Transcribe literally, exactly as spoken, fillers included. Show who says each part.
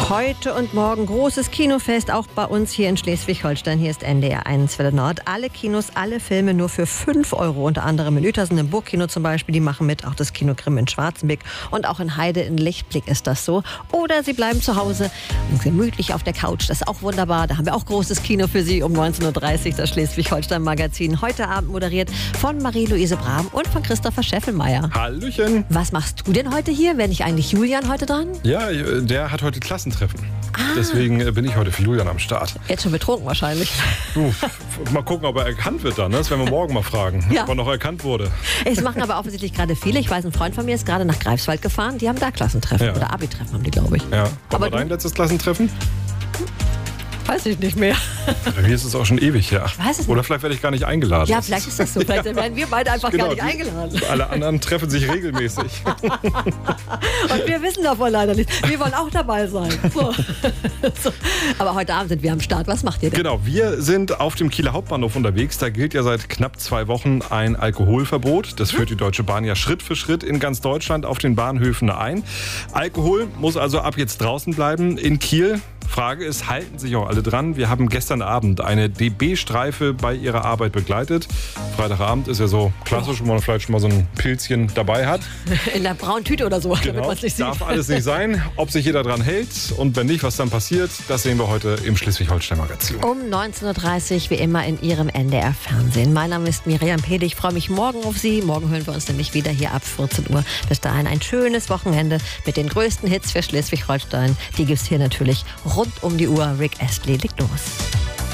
Speaker 1: Heute und morgen großes Kinofest, auch bei uns hier in Schleswig-Holstein. Hier ist N D R eins Welle Nord. Alle Kinos, alle Filme nur für fünf Euro. Unter anderem in Uetersen im Burgkino zum Beispiel. Die machen mit. Auch das Kino Grimm in Schwarzenbeck. Und auch in Heide in Lichtblick ist das so. Oder Sie bleiben zu Hause gemütlich auf der Couch. Das ist auch wunderbar. Da haben wir auch großes Kino für Sie um neunzehn Uhr dreißig. Das Schleswig-Holstein-Magazin. Heute Abend moderiert von Marie-Louise Brahm und von Christopher Scheffelmeier.
Speaker 2: Hallöchen.
Speaker 1: Was machst du denn heute hier? Wäre nicht eigentlich Julian heute dran?
Speaker 2: Ja, der hat heute Klassentreffen.
Speaker 1: Ah.
Speaker 2: Deswegen bin ich heute für Julian am Start.
Speaker 1: Jetzt schon betrunken wahrscheinlich.
Speaker 2: Du, mal gucken, ob er erkannt wird dann. Ne? Das werden wir morgen mal fragen,
Speaker 1: Ja.
Speaker 2: ob er noch erkannt wurde.
Speaker 1: Es machen aber offensichtlich gerade viele. Ich weiß, ein Freund von mir ist gerade nach Greifswald gefahren. Die haben da Klassentreffen
Speaker 2: Ja.
Speaker 1: oder Abi-Treffen haben die, glaube ich.
Speaker 2: Ja. War
Speaker 1: Aber
Speaker 2: dein
Speaker 1: du?
Speaker 2: letztes Klassentreffen?
Speaker 1: Weiß ich nicht mehr.
Speaker 2: Bei mir ist es auch schon ewig her.
Speaker 1: Ich weiß es
Speaker 2: Oder
Speaker 1: nicht.
Speaker 2: vielleicht werde ich gar nicht eingeladen.
Speaker 1: Ja, vielleicht ist das so. Vielleicht werden wir beide einfach
Speaker 2: Genau,
Speaker 1: gar nicht
Speaker 2: die-
Speaker 1: eingeladen.
Speaker 2: Alle anderen treffen sich regelmäßig.
Speaker 1: Und wir wissen davon leider nicht. Wir wollen auch dabei sein. So. So. Aber heute Abend sind wir am Start. Was macht ihr denn?
Speaker 2: Genau, wir sind auf dem Kieler Hauptbahnhof unterwegs. Da gilt ja seit knapp zwei Wochen ein Alkoholverbot. Das führt die Deutsche Bahn ja Schritt für Schritt in ganz Deutschland auf den Bahnhöfen ein. Alkohol muss also ab jetzt draußen bleiben. In Kiel, Frage ist, halten sich auch alle dran? Wir haben gestern Abend eine D B-Streife bei ihrer Arbeit begleitet. Freitagabend ist ja so klassisch, wo man vielleicht schon mal so ein Pilzchen dabei hat.
Speaker 1: In der braunen Tüte oder so, damit
Speaker 2: Genau,
Speaker 1: man es nicht
Speaker 2: darf
Speaker 1: sieht.
Speaker 2: alles nicht sein. Ob sich jeder dran hält und wenn nicht, was dann passiert, das sehen wir heute im Schleswig-Holstein-Magazin.
Speaker 1: Um neunzehn Uhr dreißig, wie immer, in Ihrem N D R-Fernsehen. Mein Name ist Miriam Pede. Ich freue mich morgen auf Sie. Morgen hören wir uns nämlich wieder hier ab vierzehn Uhr. Bis dahin ein schönes Wochenende mit den größten Hits für Schleswig-Holstein. Die gibt es hier natürlich rund um die Uhr. Rick Astley legt los.